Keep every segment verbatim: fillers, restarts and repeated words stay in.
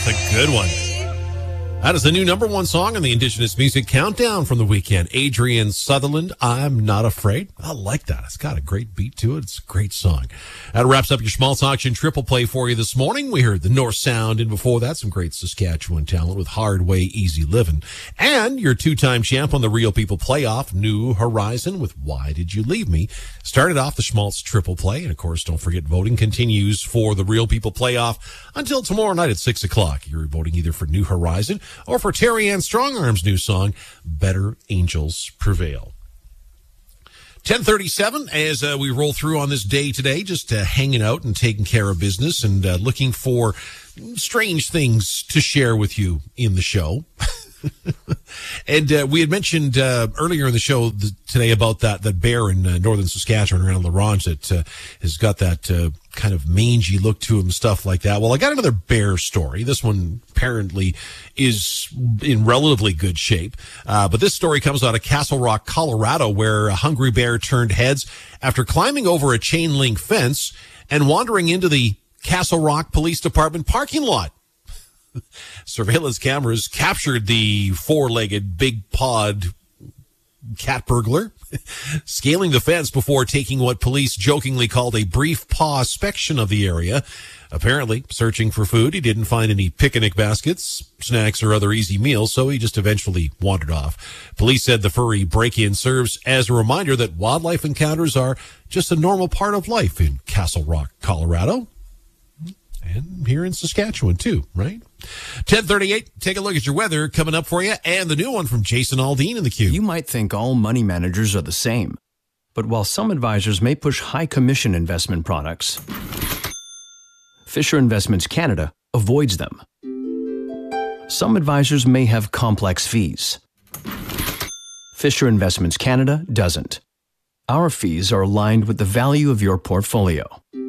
That's a good one. That is the new number one song on the Indigenous Music Countdown from the weekend. Adrian Sutherland, I'm Not Afraid. I like that. It's got a great beat to it. It's a great song. That wraps up your Schmaltz Auction triple play for you this morning. We heard the North Sound, and before that, some great Saskatchewan talent with Hard Way, Easy Livin'. And your two-time champ on the Real People Playoff, New Horizon with Why Did You Leave Me? Started off the Schmaltz triple play. And, of course, don't forget, voting continues for the Real People Playoff until tomorrow night at six o'clock. You're voting either for New Horizon or for Terry Ann Strongarm's new song, Better Angels Prevail. ten thirty-seven as uh, we roll through on this day today, just uh, hanging out and taking care of business and uh, looking for strange things to share with you in the show. And uh, we had mentioned uh, earlier in the show th- today about that that bear in uh, northern Saskatchewan around La Ronge that uh, has got that uh, kind of mangy look to him, stuff like that. Well, I got another bear story. This one apparently is in relatively good shape. Uh, but this story comes out of Castle Rock, Colorado, where a hungry bear turned heads after climbing over a chain link fence and wandering into the Castle Rock Police Department parking lot. Surveillance cameras captured the four-legged, big-pawed cat burglar scaling the fence before taking what police jokingly called a brief paw inspection of the area. Apparently, searching for food, he didn't find any picnic baskets, snacks, or other easy meals, so he just eventually wandered off. Police said the furry break-in serves as a reminder that wildlife encounters are just a normal part of life in Castle Rock, Colorado. And here in Saskatchewan, too, right? ten thirty-eight, take a look at your weather coming up for you, and the new one from Jason Aldean in the queue. You might think all money managers are the same, but while some advisors may push high commission investment products, Fisher Investments Canada avoids them. Some advisors may have complex fees. Fisher Investments Canada doesn't. Our fees are aligned with the value of your portfolio.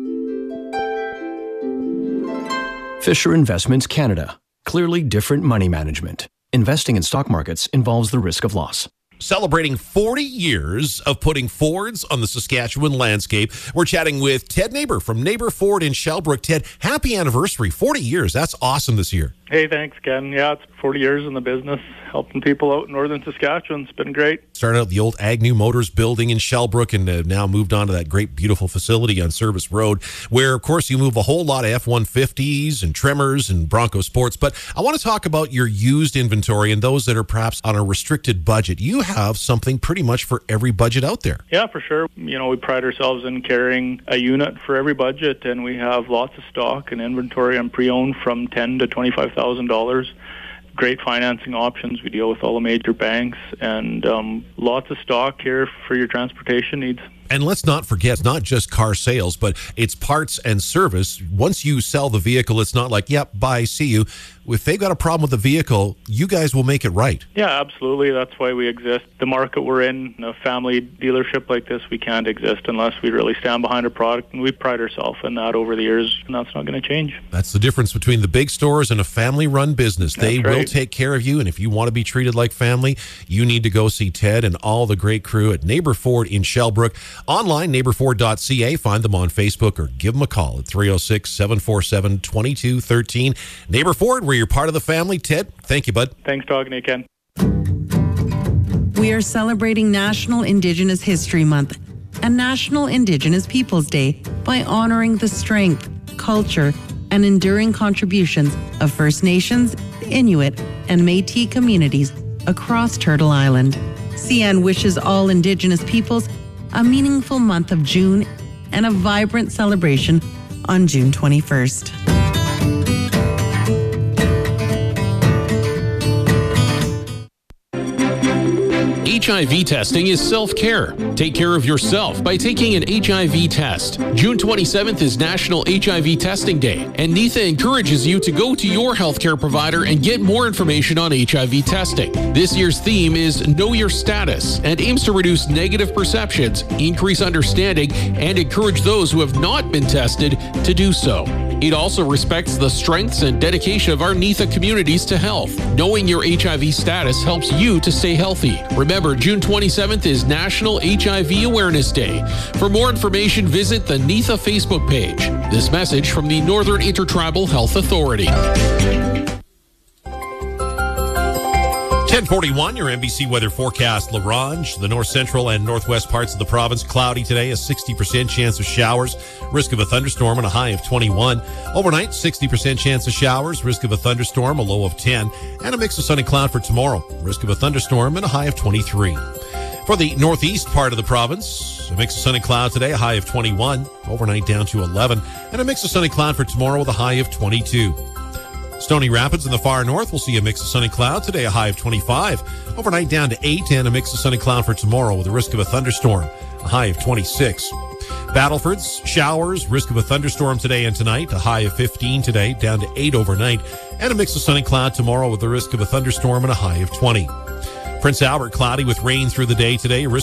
Fisher Investments Canada. Clearly different money management. Investing in stock markets involves the risk of loss. Celebrating forty years of putting Fords on the Saskatchewan landscape. We're chatting with Ted Neighbor from Neighbor Ford in Shellbrook. Ted, happy anniversary. forty years. That's awesome this year. Hey, thanks, Ken. Yeah, it's forty years in the business, helping people out in northern Saskatchewan. It's been great. Started out the old Agnew Motors building in Shellbrook and uh, now moved on to that great, beautiful facility on Service Road, where, of course, you move a whole lot of F one fifties and Tremors and Bronco Sports. But I want to talk about your used inventory and those that are perhaps on a restricted budget. You have something pretty much for every budget out there. Yeah, for sure. You know, we pride ourselves in carrying a unit for every budget, and we have lots of stock and inventory on pre-owned from ten thousand to twenty-five thousand dollars. Great financing options. We deal with all the major banks, and um, lots of stock here for your transportation needs. And let's not forget, it's not just car sales, but it's parts and service. Once you sell the vehicle, it's not like, yep, bye, see you. If they've got a problem with the vehicle, you guys will make it right. Yeah, absolutely. That's why we exist. The market we're in, a family dealership like this, we can't exist unless we really stand behind a product, and we pride ourselves in that over the years, and that's not going to change. That's the difference between the big stores and a family-run business. That's they right. will take care of you, and if you want to be treated like family, you need to go see Ted and all the great crew at Neighbor Ford in Shellbrook. Online, neighbor ford dot c a. Find them on Facebook or give them a call at three oh six, seven four seven, two two one three. Neighbor Ford, where you're part of the family. Ted, thank you, bud. Thanks, talking to you, Ken. We are celebrating National Indigenous History Month and National Indigenous Peoples Day by honoring the strength, culture, and enduring contributions of First Nations, Inuit, and Métis communities across Turtle Island. C N wishes all Indigenous peoples a meaningful month of June and a vibrant celebration on June twenty-first. H I V testing is self-care. Take care of yourself by taking an H I V test. June twenty-seventh is National H I V Testing Day, and NITHA encourages you to go to your healthcare provider and get more information on H I V testing. This year's theme is Know Your Status and aims to reduce negative perceptions, increase understanding, and encourage those who have not been tested to do so. It also respects the strengths and dedication of our NITHA communities to health. Knowing your H I V status helps you to stay healthy. Remember, June twenty-seventh is National H I V Awareness Day. For more information, visit the NITHA Facebook page. This message from the Northern Intertribal Health Authority. ten forty-one, your N B C weather forecast. La Ronge, the north central and northwest parts of the province, cloudy today, a sixty percent chance of showers, risk of a thunderstorm and a high of twenty-one. Overnight, sixty percent chance of showers, risk of a thunderstorm, a low of ten, and a mix of sun and cloud for tomorrow, risk of a thunderstorm and a high of twenty-three. For the northeast part of the province, a mix of sun and cloud today, a high of twenty-one, overnight down to eleven, and a mix of sun and cloud for tomorrow with a high of twenty-two. Stony Rapids in the far north will see a mix of sun and cloud today, a high of twenty-five, overnight down to eight, and a mix of sun and cloud for tomorrow with a risk of a thunderstorm, a high of twenty-six. Battleford's showers, risk of a thunderstorm today and tonight, a high of fifteen today, down to eight overnight, and a mix of sun and cloud tomorrow with the risk of a thunderstorm and a high of twenty. Prince Albert, cloudy with rain through the day today, risk